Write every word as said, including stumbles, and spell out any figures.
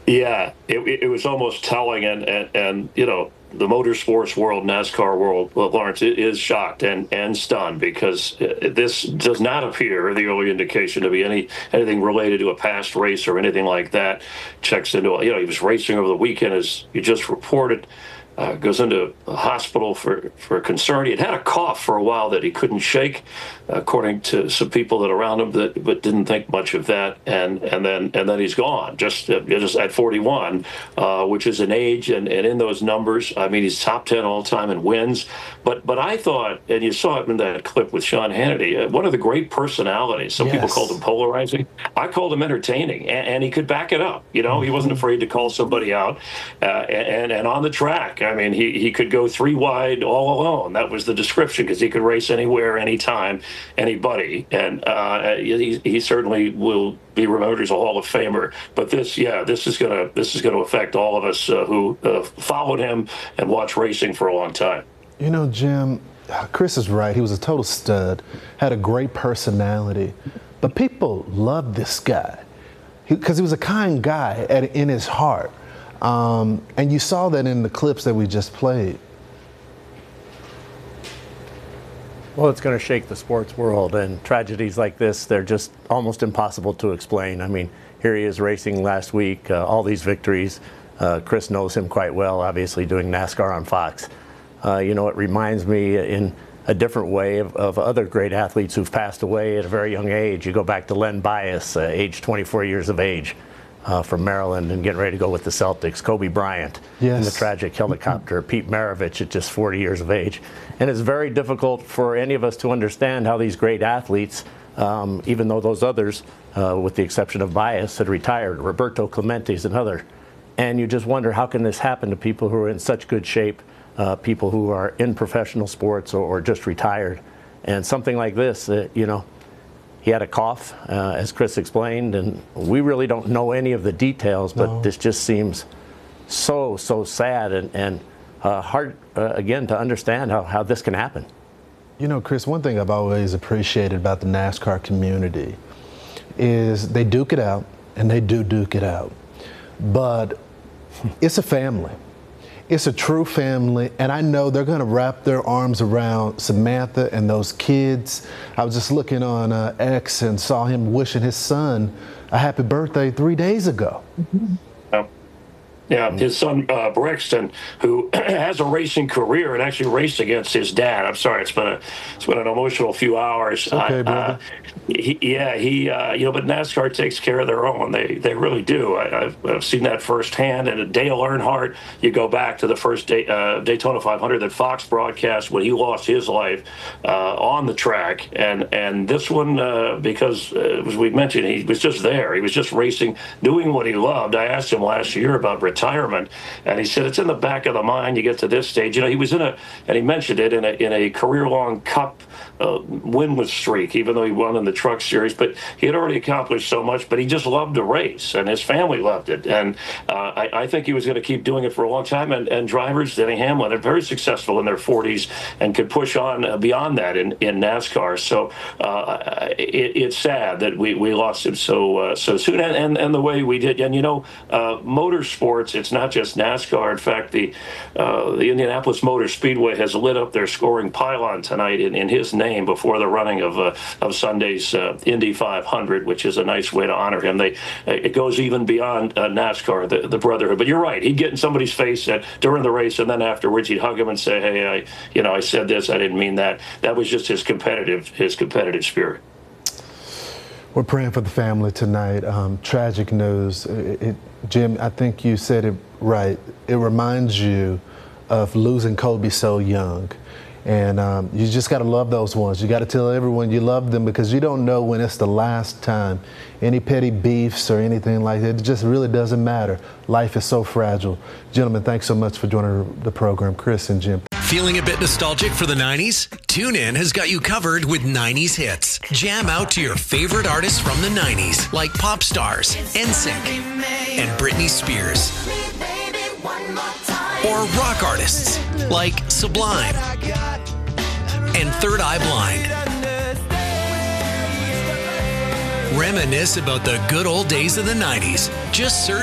Yeah, it, it was almost telling, and, and, and you know, the motorsports world, NASCAR world, well, Lawrence is shocked and, and stunned because this does not appear the early indication to be any anything related to a past race or anything like that. Checks into, you know, he was racing over the weekend, as you just reported. Uh, goes into a hospital for, for concern. He had had a cough for a while that he couldn't shake, according to some people that are around him, that but didn't think much of that. And and then and then he's gone, just uh, just at forty-one, uh, which is an age, and, and in those numbers, I mean, he's top ten all time in wins. But but I thought, and you saw it in that clip with Sean Hannity, uh, one of the great personalities. Some yes. people called him polarizing. I called him entertaining, and, and he could back it up. You know, mm-hmm. he wasn't afraid to call somebody out, uh, and and on the track. I mean, he, he could go three wide all alone. That was the description, because he could race anywhere, anytime, anybody. And uh, he, he certainly will be remembered as a Hall of Famer. But this, yeah, this is gonna this is gonna affect all of us uh, who uh, followed him and watched racing for a long time. You know, Jim, Chris is right. He was a total stud, had a great personality, but people loved this guy because he, he was a kind guy at, in his heart. Um, and you saw that in the clips that we just played. Well, it's going to shake the sports world, and tragedies like this, they're just almost impossible to explain. I mean, here he is racing last week, uh, all these victories. Uh, Chris knows him quite well, obviously doing NASCAR on Fox. Uh, you know, it reminds me in a different way of, of other great athletes who've passed away at a very young age. You go back to Len Bias, uh, age twenty-four years of age. Uh, from Maryland and getting ready to go with the Celtics. Kobe Bryant yes. in the tragic helicopter. Pete Maravich at just forty years of age. And it's very difficult for any of us to understand how these great athletes, um, even though those others, uh, with the exception of Bias, had retired, Roberto Clemente's another. And you just wonder, how can this happen to people who are in such good shape, uh, people who are in professional sports or, or just retired? And something like this, uh, you know, he had a cough, uh, as Chris explained, and we really don't know any of the details, but no. this just seems so, so sad and, and uh, hard, uh, again, to understand how, how this can happen. You know, Chris, one thing I've always appreciated about the NASCAR community is they duke it out, and they do duke it out. But it's a family. It's a true family, and I know they're going to wrap their arms around Samantha and those kids. I was just looking on uh, X and saw him wishing his son a happy birthday three days ago. Mm-hmm. Yeah, his son, uh, Brexton, who has a racing career and actually raced against his dad. I'm sorry, it's been a, it's been an emotional few hours. Okay, uh, brother. Uh, he, yeah, he, uh, you know, but NASCAR takes care of their own. They they really do. I, I've, I've seen that firsthand. And Dale Earnhardt, you go back to the first day, uh, Daytona five hundred that Fox broadcast when he lost his life uh, on the track. And, and this one, uh, because, uh, as we mentioned, he was just there. He was just racing, doing what he loved. I asked him last year about retirement, and he said it's in the back of the mind. You get to this stage, you know, he was in a, and he mentioned it in a in a career-long Cup uh, winless streak, even though he won in the Truck Series. But he had already accomplished so much. But he just loved to race, and his family loved it. And uh, I, I think he was going to keep doing it for a long time. And, and drivers, Denny Hamlin, are very successful in their forties and could push on beyond that in, in NASCAR. So uh, it, it's sad that we, we lost him so uh, so soon, and, and and the way we did. And you know, uh, motorsports, it's not just NASCAR. In fact, the uh, the Indianapolis Motor Speedway has lit up their scoring pylon tonight in, in his name before the running of uh, of Sunday's uh, Indy five hundred, which is a nice way to honor him. They it goes even beyond uh, NASCAR, the, the brotherhood. But you're right; he'd get in somebody's face uh, during the race, and then afterwards he'd hug him and say, "Hey, I you know I said this, I didn't mean that." That was just his competitive his competitive spirit. We're praying for the family tonight. Um, tragic news. It, it, Jim, I think you said it right. It reminds you of losing Kobe so young. And um, you just got to love those ones. You got to tell everyone you love them, because you don't know when it's the last time. Any petty beefs or anything like that, it just really doesn't matter. Life is so fragile. Gentlemen, thanks so much for joining the program, Chris and Jim. Feeling a bit nostalgic for the nineties? TuneIn has got you covered with nineties hits. Jam out to your favorite artists from the nineties, like pop stars, N Sync, and Britney Spears. Or rock artists, like Sublime and Third Eye Blind. Reminisce about the good old days of the nineties. Just search